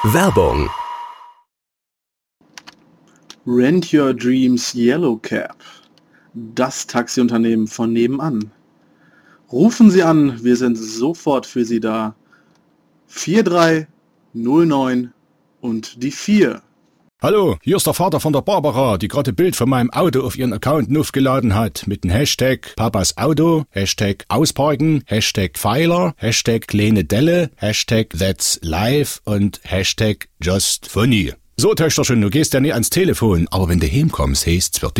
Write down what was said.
Werbung. Rent Your Dreams Yellow Cab. Das Taxiunternehmen von nebenan. Rufen Sie an, wir sind sofort für Sie da. 4309 und die 4. Hallo, hier ist der Vater von der Barbara, die gerade Bild von meinem Auto auf ihren Account aufgeladen hat. Mit dem Hashtag Papas Auto, Hashtag Ausparken, Hashtag Pfeiler, Hashtag kleine Delle, Hashtag That's Live und Hashtag Just Funny. So, Töchterchen, du gehst ja nie ans Telefon, aber wenn du heimkommst, heißt's für